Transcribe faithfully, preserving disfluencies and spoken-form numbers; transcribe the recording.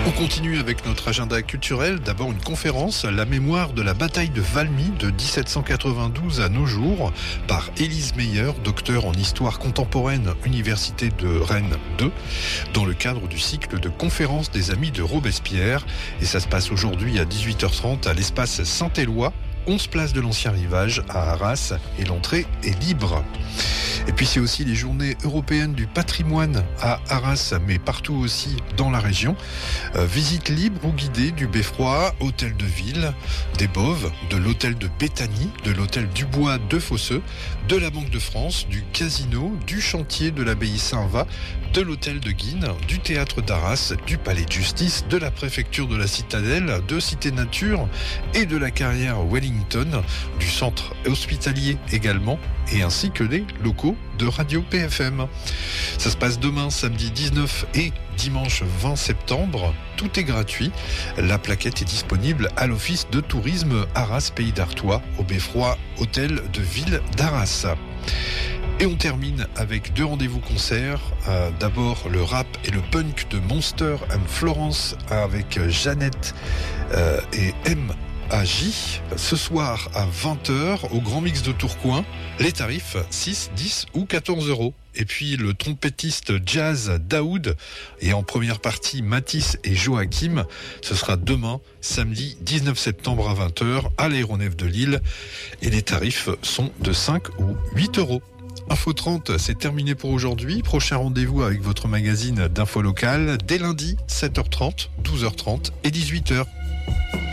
On continue avec notre agenda culturel. D'abord une conférence, la mémoire de la bataille de Valmy de dix-sept cent quatre-vingt-douze à nos jours, par Élise Meyer, docteur en histoire contemporaine, Université de Rennes deux, dans le cadre du cycle de conférences des Amis de Robespierre. Et ça se passe aujourd'hui à dix-huit heures trente à l'espace Saint-Éloi, onze place de l'Ancien Rivage à Arras, et l'entrée est libre. Et puis c'est aussi les journées européennes du patrimoine à Arras, mais partout aussi dans la région. Euh, visite libre ou guidée du Beffroi, hôtel de ville, des Boves, de l'hôtel de Béthanie, de l'hôtel du Bois de Fosseux, de la Banque de France, du casino, du chantier de l'abbaye Saint-Va, de l'hôtel de Guines, du théâtre d'Arras, du palais de justice, de la préfecture de la Citadelle, de Cité Nature et de la carrière Wellington, du centre hospitalier également, et ainsi que des locaux de Radio P F M. Ça se passe demain, samedi dix-neuf et dimanche vingt septembre. Tout est gratuit. La plaquette est disponible à l'office de tourisme Arras Pays d'Artois, au Beffroi Hôtel de Ville d'Arras. Et on termine avec deux rendez-vous concerts. Euh, d'abord le rap et le punk de Monster and Florence avec Jeannette euh, et M. à J, ce soir à vingt heures au Grand Mix de Tourcoing. Les tarifs six, dix ou quatorze euros. Et puis le trompettiste jazz Daoud et en première partie Matisse et Joachim. Ce sera demain, samedi dix-neuf septembre à vingt heures à l'Aéronef de Lille. Et les tarifs sont de cinq ou huit euros. Info trente, c'est terminé pour aujourd'hui. Prochain rendez-vous avec votre magazine d'info locale dès lundi, sept heures trente, douze heures trente et dix-huit heures.